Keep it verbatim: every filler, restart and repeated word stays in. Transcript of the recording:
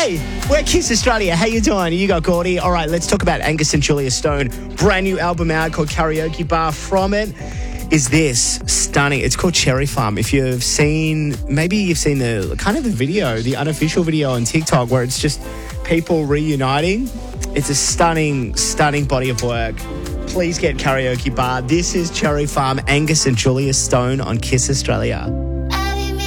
Hey, we're Kiss Australia. How you doing? You got Gordy. All right, let's talk about Angus and Julia Stone. Brand new album out called Karaoke Bar. From it is this stunning. It's called Cherry Farm. If you've seen, maybe you've seen the kind of the video, the unofficial video on TikTok where it's just people reuniting. It's a stunning, stunning body of work. Please get Karaoke Bar. This is Cherry Farm, Angus and Julia Stone on Kiss Australia.